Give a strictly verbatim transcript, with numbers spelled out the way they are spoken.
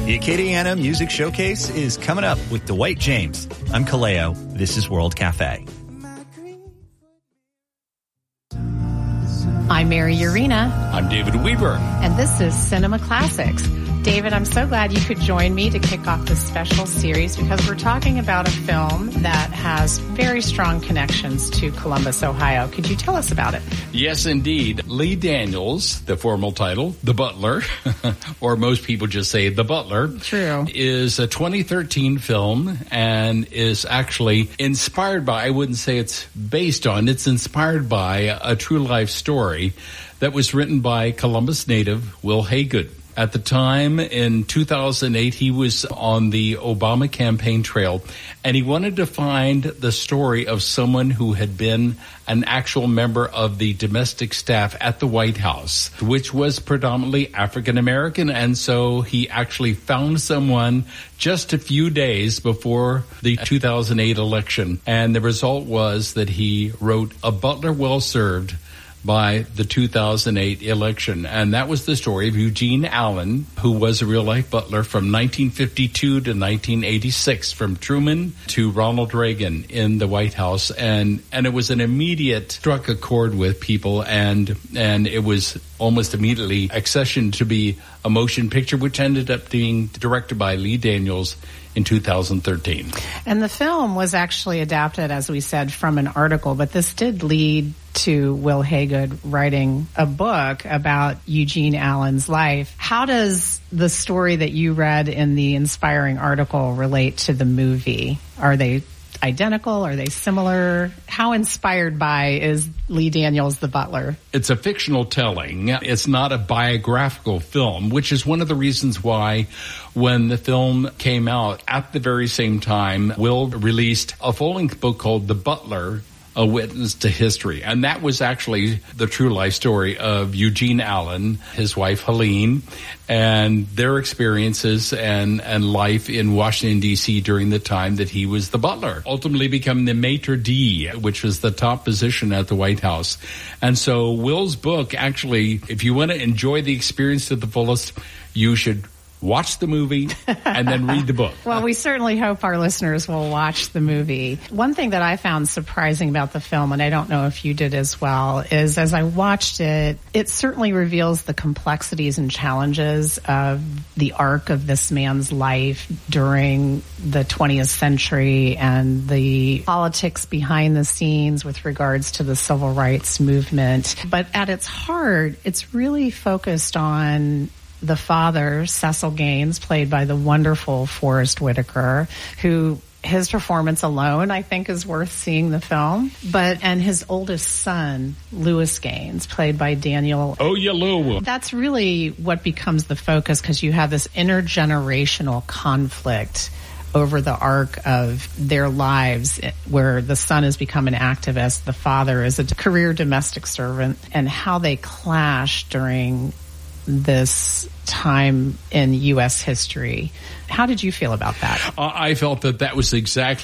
The Acadiana Music Showcase is coming up with Dwight James. I'm Kaleo. This is World Cafe. I'm Mary Urena. I'm David Weaver. And this is Cinema Classics. David, I'm so glad you could join me to kick off this special series because we're talking about a film that has very strong connections to Columbus, Ohio. Could you tell us about it? Yes, indeed. Lee Daniels, the formal title, The Butler, or most people just say The Butler. True. Is a twenty thirteen film and is actually inspired by, I wouldn't say it's based on, it's inspired by a true life story that was written by Columbus native Will Haygood. At the time, in two thousand eight, he was on the Obama campaign trail, and he wanted to find the story of someone who had been an actual member of the domestic staff at the White House, which was predominantly African American, and so he actually found someone just a few days before the two thousand eight election, and the result was that he wrote A Butler Well Served by the two thousand eight election. And that was the story of Eugene Allen, who was a real-life butler from nineteen fifty-two to nineteen eighty-six, from Truman to Ronald Reagan in the White House. And and it was an immediate, struck a chord with people, and and it was almost immediately accessioned to be a motion picture, which ended up being directed by Lee Daniels in two thousand thirteen. And the film was actually adapted, as we said, from an article, but this did lead to Will Haygood writing a book about Eugene Allen's life. How does the story that you read in the inspiring article relate to the movie? Are they identical? Are they similar? How inspired by is Lee Daniels The Butler? It's a fictional telling. It's not a biographical film, which is one of the reasons why when the film came out at the very same time, Will released a full-length book called The Butler, A Witness to History. And that was actually the true life story of Eugene Allen, his wife Helene, and their experiences and, and life in Washington, D C during the time that he was the butler, ultimately becoming the maitre d', which was the top position at the White House. And so Will's book, actually, if you want to enjoy the experience to the fullest, you should watch the movie and then read the book. Well, we certainly hope our listeners will watch the movie. One thing that I found surprising about the film, and I don't know if you did as well, is as I watched it, it certainly reveals the complexities and challenges of the arc of this man's life during the twentieth century and the politics behind the scenes with regards to the civil rights movement. But at its heart, it's really focused on the father, Cecil Gaines, played by the wonderful Forrest Whitaker, who his performance alone, I think, is worth seeing the film. But, and his oldest son, Louis Gaines, played by Daniel Oyelowo. That's really what becomes the focus, because you have this intergenerational conflict over the arc of their lives, where the son has become an activist, the father is a career domestic servant, and how they clash during this time in U S history. How did you feel about that? I felt that that was exactly